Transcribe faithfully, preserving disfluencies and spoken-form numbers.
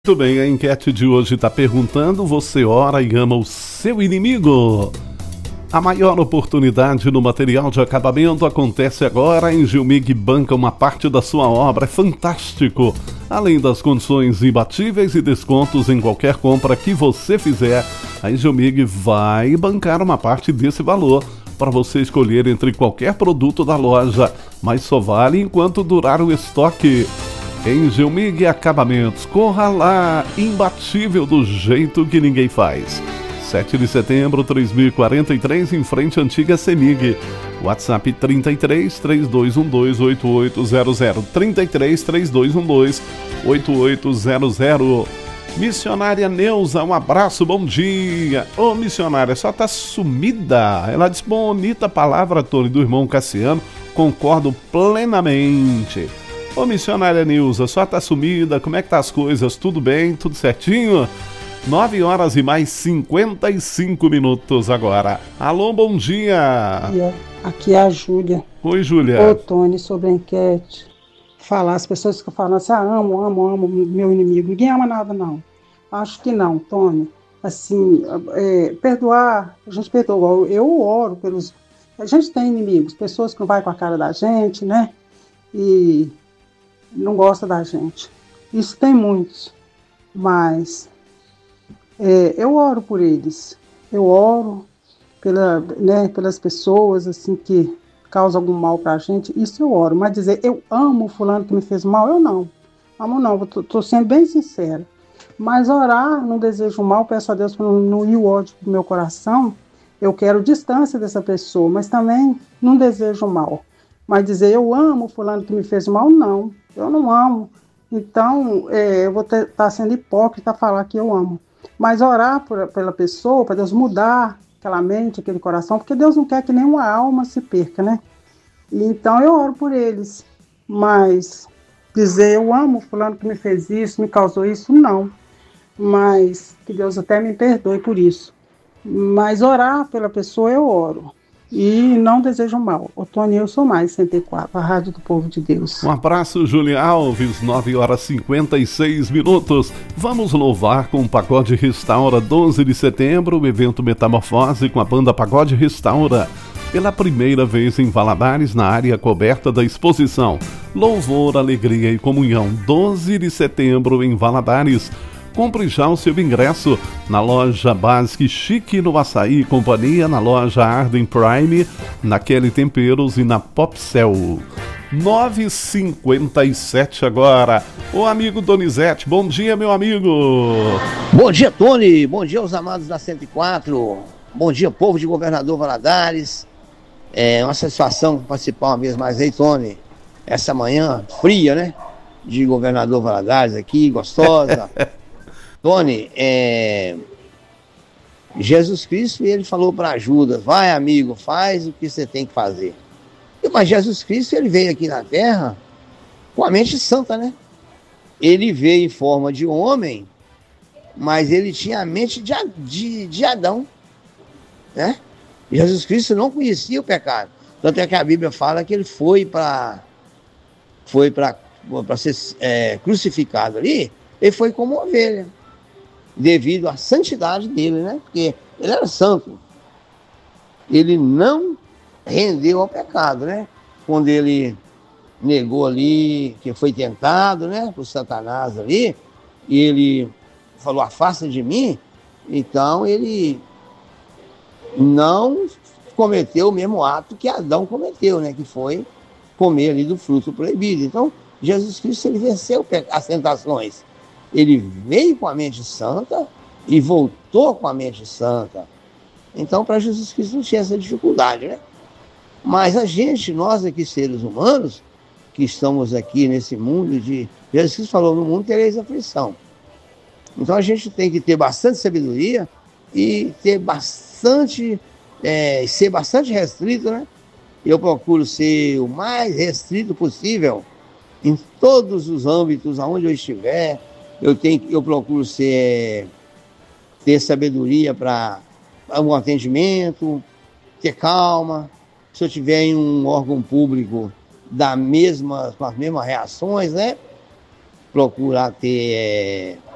Muito bem, a enquete de hoje está perguntando: você ora e ama o seu inimigo? A maior oportunidade no material de acabamento acontece agora. A Engilmig banca uma parte da sua obra, é fantástico! Além das condições imbatíveis e descontos em qualquer compra que você fizer, a Engilmig vai bancar uma parte desse valor para você escolher entre qualquer produto da loja, mas só vale enquanto durar o estoque. Engilmig Acabamentos, corra lá, imbatível do jeito que ninguém faz. sete de setembro, três mil e quarenta e três, em frente à antiga Semig. WhatsApp trinta e três, três dois um dois, oito oito zero zero, trinta e três, três dois um dois, oito oito zero zero. Missionária Neuza, um abraço, bom dia. Ô missionária, só tá sumida. Ela disse: bonita palavra, Tony, do irmão Cassiano, concordo plenamente. Ô missionária Neuza, só tá sumida, como é que tá as coisas? Tudo bem? Tudo certinho? nove horas e mais cinquenta e cinco minutos agora. Alô, bom dia. Aqui é a Júlia. Oi, Júlia. Ô, Tony, sobre a enquete. Falar, as pessoas ficam falando assim: ah, amo, amo, amo meu inimigo. Ninguém ama nada, não. Acho que não, Tony. Assim, é, perdoar, a gente perdoa. Eu oro pelos... A gente tem inimigos, pessoas que não vai com a cara da gente, né? E não gosta da gente. Isso tem muitos. Mas é, eu oro por eles. Eu oro pela, né, pelas pessoas assim, que causam algum mal pra gente. Isso eu oro. Mas dizer, eu amo o fulano que me fez mal, eu não. Amo não, tô, tô sendo bem sincera. Mas orar, não desejo mal, peço a Deus para não, não ir o ódio do meu coração. Eu quero distância dessa pessoa, mas também não desejo mal. Mas dizer, eu amo o fulano que me fez mal, não. Eu não amo. Então, é, eu vou estar tá sendo hipócrita falar que eu amo. Mas orar por, pela pessoa, para Deus mudar aquela mente, aquele coração, porque Deus não quer que nenhuma alma se perca, né? E, então, eu oro por eles. Mas dizer, eu amo o fulano que me fez isso, me causou isso, não. Mas que Deus até me perdoe por isso. Mas orar pela pessoa, eu oro. E não desejo mal. O Tony, eu sou mais cento e quatro, a Rádio do Povo de Deus. Um abraço, Júlia Alves, nove horas e cinquenta e seis minutos. Vamos louvar com o Pagode Restaura, doze de setembro, o evento Metamorfose com a banda Pagode Restaura. Pela primeira vez em Valadares, na área coberta da exposição. Louvor, alegria e comunhão, doze de setembro em Valadares. Compre já o seu ingresso na loja Basic Chique no Açaí e Companhia, na loja Arden Prime, na Kelly Temperos e na Popcel. nove e cinquenta e sete agora. O amigo Donizete, bom dia, meu amigo. Bom dia, Tony. Bom dia aos amados da cento e quatro. Bom dia, povo de Governador Valadares. É uma satisfação participar uma vez mais aí, Tony. Essa manhã fria, né? De Governador Valadares aqui, gostosa. Tony, é... Jesus Cristo, ele falou para Judas: vai, amigo, faz o que você tem que fazer. Mas Jesus Cristo, ele veio aqui na Terra com a mente santa, né? Ele veio em forma de homem, mas ele tinha a mente de, de, de Adão, né? Jesus Cristo não conhecia o pecado. Tanto é que a Bíblia fala que ele foi para foi para ser é, crucificado ali, ele foi como uma ovelha, devido à santidade dele, né? Porque ele era santo. Ele não rendeu ao pecado, né? Quando ele negou ali, que foi tentado, né? Por Satanás ali, e ele falou: afasta de mim. Então ele não cometeu o mesmo ato que Adão cometeu, né? Que foi comer ali do fruto proibido. Então, Jesus Cristo, ele venceu as tentações. Ele veio com a mente santa e voltou com a mente santa. Então, para Jesus Cristo não tinha essa dificuldade, né? Mas a gente, nós aqui, seres humanos, que estamos aqui nesse mundo de... Jesus Cristo falou: no mundo tereis aflição. Então, a gente tem que ter bastante sabedoria e ter bastante... É, ser bastante restrito, né? Eu procuro ser o mais restrito possível em todos os âmbitos, aonde eu estiver. Eu, tenho, eu procuro ser, ter sabedoria para um atendimento, ter calma. Se eu tiver em um órgão público da mesma, com as mesmas reações, né? Procurar ter